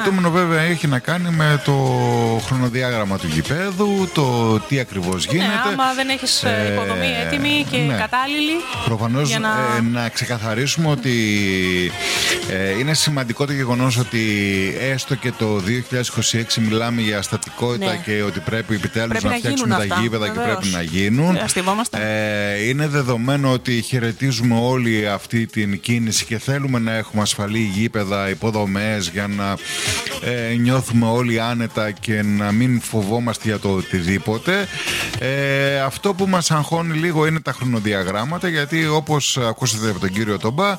Το επόμενο βέβαια έχει να κάνει με το χρονοδιάγραμμα του γηπέδου, το τι ακριβώς γίνεται. Ναι, άμα δεν έχεις υποδομή έτοιμη και κατάλληλη. Προφανώς να ξεκαθαρίσουμε ότι είναι σημαντικό το γεγονός ότι έστω και το 2026 μιλάμε για στατικότητα και ότι πρέπει επιτέλους να φτιάξουμε τα γήπεδα και πρέπει να γίνουν. Είναι δεδομένο ότι χαιρετίζουμε όλη αυτή την κίνηση και θέλουμε να έχουμε ασφαλή γήπεδα, υποδομές για να νιώθουμε όλοι άνετα και να μην φοβόμαστε για το οτιδήποτε. Αυτό που μας αγχώνει λίγο είναι τα χρονοδιαγράμματα, γιατί όπως ακούσατε από τον κύριο Τομπά,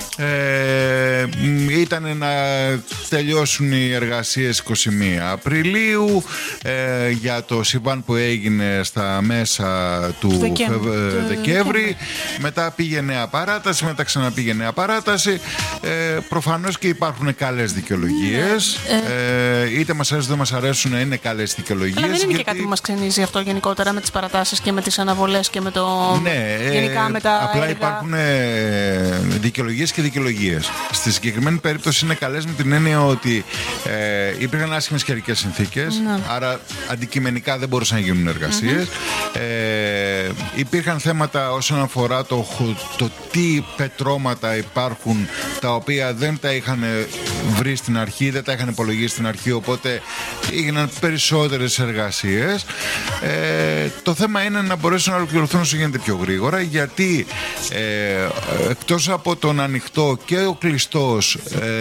ήταν να τελειώσουν οι εργασίες 21 Απριλίου για το συμβάν που έγινε στα μέσα του Δεκέμβρη. Μετά πήγε νέα παράταση, μετά ξαναπήγε νέα παράταση. Προφανώς και υπάρχουν καλές δικαιολογίες. Είτε μας αρέσουν είτε μας αρέσουν, είναι καλές δικαιολογίες. Αλλά δεν είναι και κάτι που μας ξενίζει αυτό γενικότερα με τις παρατάσεις και με τις αναβολές και με το. Γενικά με τα. Απλά υπάρχουν δικαιολογίες και δικαιολογίες. Στη συγκεκριμένη περίπτωση είναι καλές με την έννοια ότι υπήρχαν άσχημες καιρικές συνθήκες, άρα αντικειμενικά δεν μπορούσαν να γίνουν εργασίες. Υπήρχαν θέματα όσον αφορά το τι πετρώματα υπάρχουν, τα οποία δεν τα είχαν βρει στην αρχή, δεν τα είχαν υπολογίσει στην αρχή, οπότε έγιναν περισσότερες εργασίες. Το θέμα είναι να μπορέσουν να ολοκληρωθούν όσο γίνεται πιο γρήγορα, γιατί εκτός από τον ανοιχτό και ο κλειστός,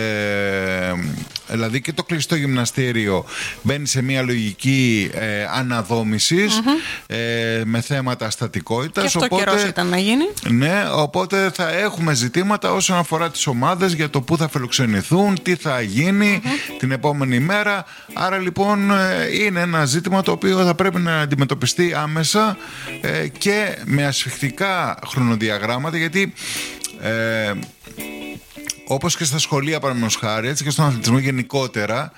δηλαδή και το κλειστό γυμναστήριο μπαίνει σε μια λογική αναδόμησης με θέματα στατικότητας. Και αυτό καιρός ήταν να γίνει. Ναι, οπότε θα έχουμε ζητήματα όσον αφορά τις ομάδες για το πού θα φιλοξενηθούν, τι θα γίνει την επόμενη μέρα. Άρα λοιπόν είναι ένα ζήτημα το οποίο θα πρέπει να αντιμετωπιστεί άμεσα και με ασφιχτικά χρονοδιαγράμματα, γιατί όπως και στα σχολεία παραδείγματος χάρη, έτσι και στον αθλητισμό γενικότερα,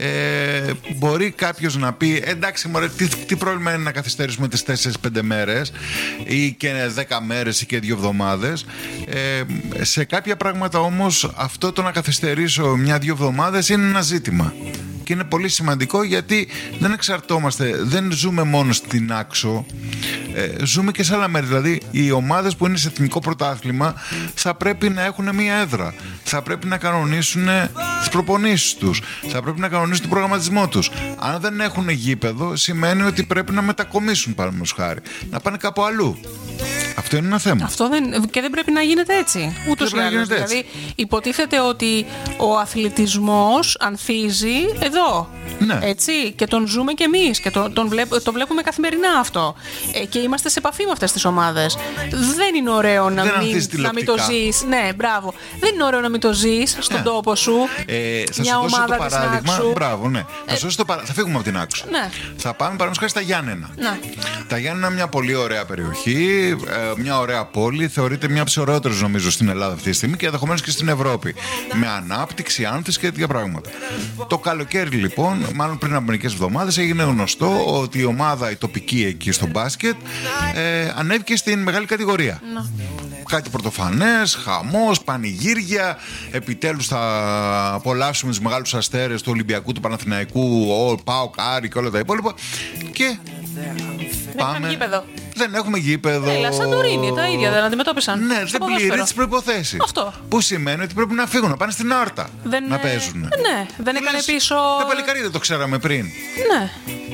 μπορεί κάποιος να πει εντάξει μωρέ, τι πρόβλημα είναι να καθυστερήσουμε τις 4-5 μέρες ή και 10 μέρες ή και 2 εβδομάδες. Σε κάποια πράγματα όμως αυτό το να καθυστερήσω 1-2 εβδομάδες είναι ένα ζήτημα. Και είναι πολύ σημαντικό, γιατί δεν εξαρτώμαστε, δεν ζούμε μόνο στην Άξο, ζούμε και σε άλλα μέρη. Δηλαδή οι ομάδες που είναι σε εθνικό πρωτάθλημα θα πρέπει να έχουν μία έδρα, θα πρέπει να κανονίσουν τις προπονήσεις τους, θα πρέπει να κανονίσουν τον προγραμματισμό τους. Αν δεν έχουν γήπεδο, σημαίνει ότι πρέπει να μετακομίσουν, παραδείγματος χάρη, να πάνε κάπου αλλού. Αυτό είναι ένα θέμα. Αυτό και δεν πρέπει να γίνεται έτσι. Ούτως ή άλλως. Δηλαδή, υποτίθεται ότι ο αθλητισμός ανθίζει εδώ. Ναι. Έτσι. Και τον ζούμε κι εμείς. Και το βλέπουμε καθημερινά αυτό. Και είμαστε σε επαφή με αυτές τις ομάδες. Δεν είναι ωραίο να μην το ζεις. Ναι, μπράβο. Δεν είναι ωραίο να μην το ζεις στον τόπο σου. Μια ομάδα της Άξου. Μπράβο, ναι. Θα φύγουμε από την Άξο. Ναι. Θα πάμε παραδείγματος στα Γιάννενα. Ναι. Τα Γιάννενα είναι μια πολύ ωραία περιοχή, μια ωραία πόλη. Θεωρείται μια από τις ωραιότερες νομίζω στην Ελλάδα αυτή τη στιγμή και ενδεχομένως και στην Ευρώπη. Με ανάπτυξη, άνθηση και τέτοια πράγματα. Το καλοκαίρι λοιπόν, μάλλον πριν από μερικές εβδομάδες, έγινε γνωστό ότι η ομάδα, η τοπική εκεί στο μπάσκετ, ανέβηκε στην μεγάλη κατηγορία. Κάτι πρωτοφανές, χαμός, πανηγύρια. Επιτέλους θα απολαύσουμε τους μεγάλους αστέρες του Ολυμπιακού, του Παναθηναϊκού, ΠΑΟΚ, Άρη και όλα τα υπόλοιπα. Και πάμε. Δεν έχουμε γήπεδο. Έλα, Σαντορίνη, τα ίδια δεν αντιμετώπισαν. Ναι, δεν πληρεί τις προϋποθέσεις. Αυτό. Που σημαίνει ότι πρέπει να φύγουν, να πάνε στην Άρτα να παίζουν. Ναι, δεν έκανε πίσω. Τα παλικάρια δεν το ξέραμε πριν. Ναι.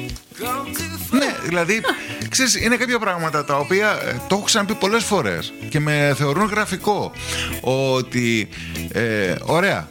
Ναι, δηλαδή, ξέρεις, είναι κάποια πράγματα τα οποία το έχω ξαναπεί πολλές φορές και με θεωρούν γραφικό. Ότι, ωραία,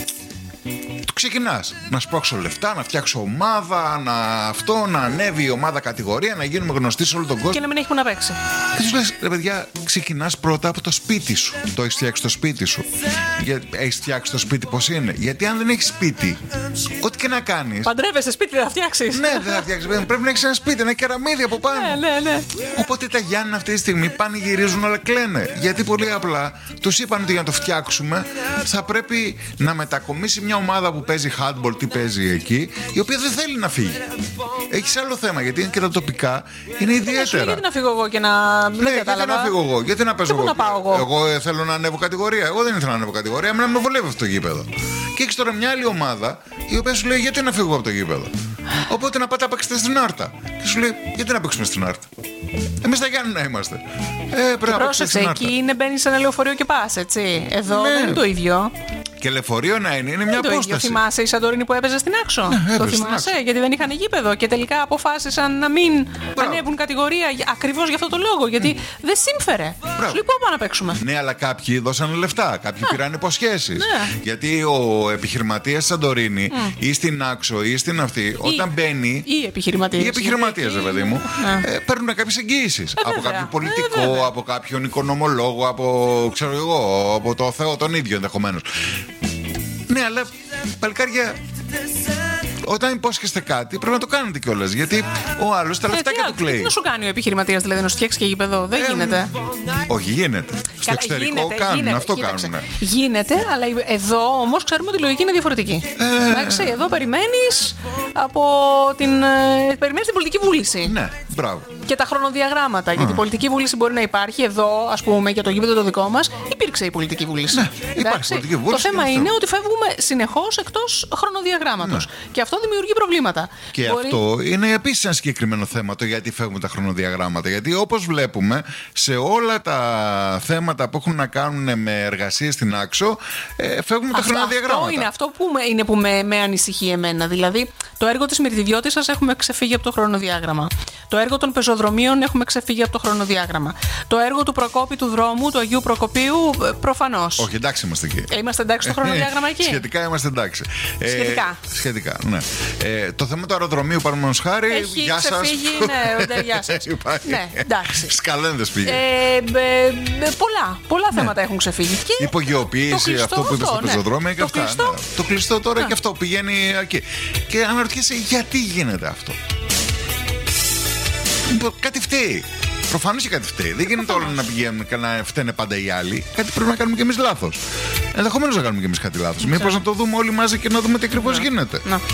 ξεκινάς να σπρώξω λεφτά, να φτιάξω ομάδα, να ανέβει η ομάδα κατηγορία, να γίνουμε γνωστοί σε όλο τον κόσμο. Και να μην έχει που να παίξει. Και τους λες, ρε παιδιά, ξεκινάς πρώτα από το σπίτι σου. Το έχεις φτιάξει το σπίτι σου. Έχεις φτιάξει το σπίτι πώς είναι. Γιατί αν δεν έχεις σπίτι, ό,τι και να κάνεις. Παντρεύεσαι, σπίτι δεν θα φτιάξεις. Ναι, δεν θα φτιάξεις. Πρέπει να έχεις ένα σπίτι, ένα κεραμίδι από πάνω. Ναι. Οπότε τα Γιάννενα αυτή τη στιγμή πανηγυρίζουν, αλλά κλαίνε. Γιατί πολύ απλά τους είπαν ότι για να το φτιάξουμε θα πρέπει να μετακομίσει μια ομάδα που παίζει handball, τι παίζει εκεί, η οποία δεν θέλει να φύγει. Έχει άλλο θέμα, γιατί είναι και τα τοπικά είναι ιδιαίτερα. Γιατί να φύγω εγώ και να. Ναι, γιατί να φύγω εγώ, γιατί να παίζω εγώ. Εγώ θέλω να ανέβω κατηγορία. Εγώ δεν ήθελα να ανέβω κατηγορία, εμένα με βολεύει αυτό το γήπεδο. Και έχει τώρα μια άλλη ομάδα η οποία σου λέει γιατί να φύγω από το γήπεδο. Οπότε να πάτε να παίξετε στην Άρτα. Και σου λέει γιατί να παίξουμε στην Άρτα. Εμείς τα Γιάννενα είμαστε. Πρέπει να παίξουμε στην Άρτα. Εκεί μπαίνεις σε ένα λεωφορείο και πας, έτσι. Εδώ δεν είναι το ίδιο. Και λεωφορείο να είναι μια απόσταση. Θυμάσαι η Σαντορίνη που έπαιζε στην Άξο? Το θυμάσαι? Γιατί δεν είχαν γήπεδο και τελικά αποφάσισαν να μην ανέβουν κατηγορία ακριβώς για αυτό το λόγο. Γιατί δεν σύμφερε. Λοιπόν, πάμε να παίξουμε. Ναι, αλλά κάποιοι δώσαν λεφτά. Κάποιοι πήραν υποσχέσεις. Γιατί ο επιχειρηματίας Σαντορίνη ή στην Άξο ή στην αυτή, όταν μπαίνει. Οι επιχειρηματίες, παιδί μου, παίρνουν κάποιες εγγύησεις. Από κάποιο πολιτικό, από κάποιον οικονομολόγο, από το Θεό τον ίδιο ενδεχομένως. Ναι, αλλά παλικάρια, όταν υπόσχεστε κάτι, πρέπει να το κάνετε κιόλας. Γιατί ο άλλος τα λεφτά και του κλαίει. Τι να σου κάνει ο επιχειρηματίας, δηλαδή, να σου φτιάξει και γήπεδο? Δεν γίνεται. Όχι, γίνεται. Στο εξωτερικό κάνουν, αυτό κάνουν. Γίνεται, αλλά εδώ όμως ξέρουμε ότι η λογική είναι διαφορετική. Εντάξει, εδώ περιμένεις περιμένεις την πολιτική βούληση. Ναι, μπράβο. Και τα χρονοδιαγράμματα. Γιατί η πολιτική βούληση μπορεί να υπάρχει εδώ, ας πούμε, για το γήπεδο το δικό μας, υπήρξε η πολιτική βούληση. Ναι, υπάρχει πολιτική βούληση. Το θέμα είναι ότι φεύγουμε συνεχώς εκτός χρονοδιαγράμματος. Και αυτό δημιουργεί προβλήματα. Και αυτό είναι επίσης ένα συγκεκριμένο θέμα, το γιατί φεύγουν τα χρονοδιαγράμματα. Γιατί όπως βλέπουμε, σε όλα τα θέματα που έχουν να κάνουν με εργασίες στην Άξο, φεύγουν τα χρονοδιαγράμματα. Αυτό που με ανησυχεί εμένα. Δηλαδή, το έργο της Μυρτιδιώτισσας έχουμε ξεφύγει από το χρονοδιάγραμμα. Το έργο των πεζοδρομίων έχουμε ξεφύγει από το χρονοδιάγραμμα. Το έργο του Προκόπη του δρόμου, του Αγίου Προκοπίου, προφανώς. Όχι, εντάξει είμαστε εκεί. Είμαστε εντάξει στο χρονοδιάγραμμα εκεί. Σχετικά είμαστε εντάξει. Σχετικά, ναι. Το θέμα του αεροδρομίου, παραδείγματος χάρη, γεια σας. Έχει ξεφύγει, ναι, γεια σας. Ναι, εντάξει. Σκαλένδες πήγε. Πολλά θέματα έχουν ξεφύγει. Υπογειοποίηση, αυτό που είπε στα πεζοδρόμια και αυτά. Το κλειστό τώρα και αυτό πηγαίνει εκεί. Και αναρωτιέσαι γιατί γίνεται αυτό. Κάτι φταίει. Προφανώς και κάτι φταίει. Δεν γίνεται όλα να πηγαίνουν και να φταίνε πάντα οι άλλοι. Κάτι πρέπει να κάνουμε κι εμείς λάθος. Ενδεχομένως να κάνουμε κι εμείς κάτι λάθος. Μήπως να το δούμε όλοι μαζί και να δούμε τι ακριβώς γίνεται.